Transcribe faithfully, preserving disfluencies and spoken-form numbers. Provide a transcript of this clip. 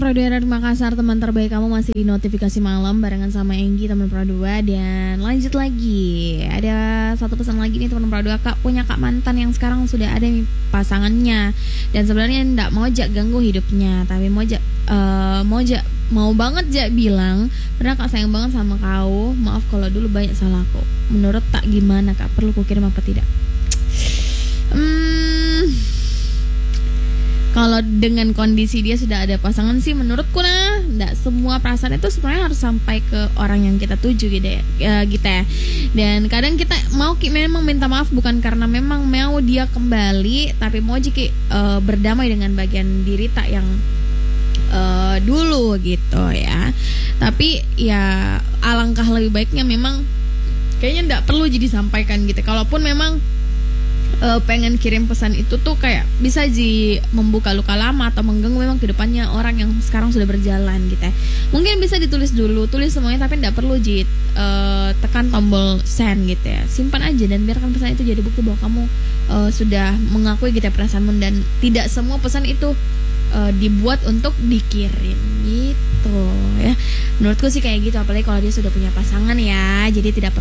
Pro dua dari Makassar, teman terbaik kamu masih di notifikasi malam barengan sama Enggi teman Pro dua. Dan lanjut lagi, ada satu pesan lagi nih teman Pro dua. Kak punya kak mantan yang sekarang sudah ada nih pasangannya, dan sebenarnya ndak mau jak ganggu hidupnya, tapi mau jak uh, mau jak mau banget jak bilang pernah kak sayang banget sama kau, maaf kalau dulu banyak salahku. Menurut tak gimana kak, perlu kukirim apa tidak? Hmm, kalau dengan kondisi dia sudah ada pasangan sih menurutku nah, nggak semua perasaan itu sebenarnya harus sampai ke orang yang kita tuju gitu ya, ya gitu ya. Dan kadang kita mau ki memang minta maaf bukan karena memang mau dia kembali, tapi mau jiki uh, berdamai dengan bagian diri tak yang uh, dulu gitu ya. Tapi ya alangkah lebih baiknya memang kayaknya nggak perlu jadi sampaikan gitu. Kalaupun memang Uh, pengen kirim pesan itu tuh kayak bisa ji membuka luka lama atau mengganggu memang kedepannya orang yang sekarang sudah berjalan gitu ya. Mungkin bisa ditulis dulu, tulis semuanya, tapi tidak perlu ji uh, tekan tombol send gitu ya. Simpan aja dan biarkan pesan itu jadi bukti bahwa kamu uh, sudah mengakui gitu ya perasaanmu, dan tidak semua pesan itu uh, dibuat untuk dikirim gitu ya. Menurutku sih kayak gitu, apalagi kalau dia sudah punya pasangan ya. Jadi tidak perlu